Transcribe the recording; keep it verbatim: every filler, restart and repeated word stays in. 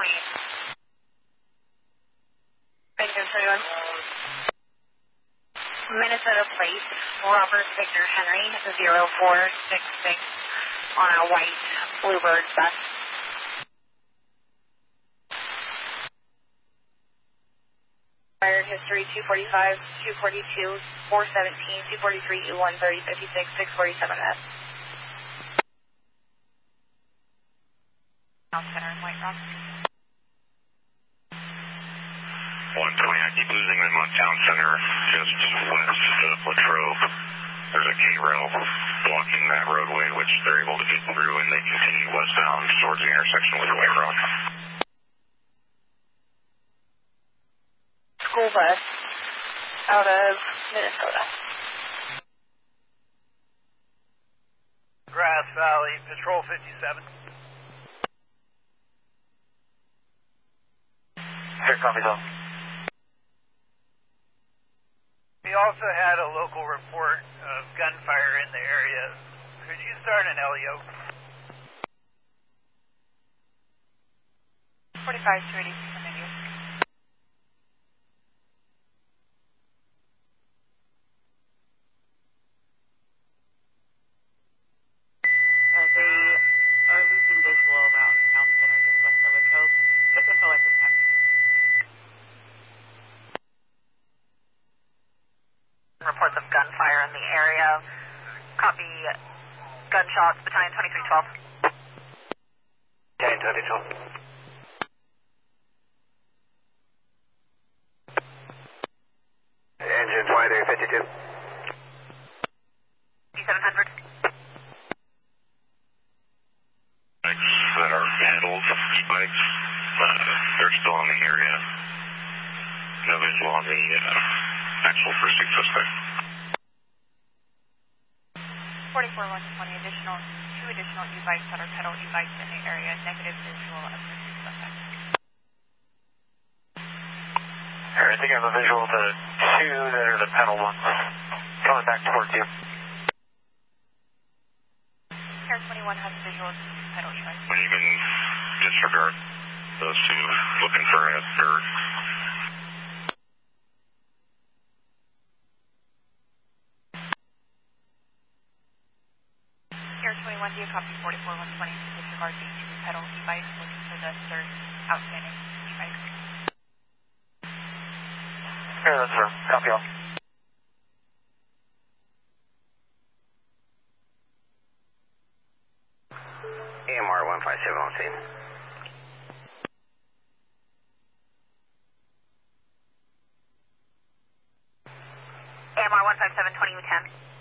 point. Victor thirty-one. Minnesota plate, Robert Victor Henry, zero four six six on a white Bluebird bus. Fire history two forty-five, two forty-two, four seventeen, two forty-three, one thirty, fifty-six, six forty-seven S. Center in White Rock. one twenty, I keep losing them on Town Center, just west of Latrobe. There's a K-rail blocking that roadway, which they're able to get through, and they continue westbound towards the intersection with White Rock. School bus out of Minnesota. Grass Valley, Patrol fifty-seven. Here, copy though. We also had a local report of gunfire in the area. Could you start an L E O? forty-five to eighty-six on India. Uh, they are losing visual around Town Center, just west of Latrobe. Just info at this time. Reports of gunfire in the area. Copy gunshots, battalion twenty-three twelve. Battalion twenty twelve. Engine twenty-three fifty-two. seven hundred. Bikes that are handled, e-bikes, uh, they're still in the area. No visual on the uh, actual pursuit suspect. forty-four one twenty, additional, two additional e-bikes that are pedal e-bikes in the area, negative visual of pursuit suspect. Here, I think I have a visual of the two that are the pedal ones coming back towards you. Air twenty-one has a visual of two pedal e-bikes. Well, you can disregard those two, looking for a third. Air twenty-one, do you copy forty-four one twenty to disregard the two pedal e-bikes, looking for the third outstanding e-bike? Here, that's her. Copy all. A M R one five seven on scene. A M R one five seven, twenty ten.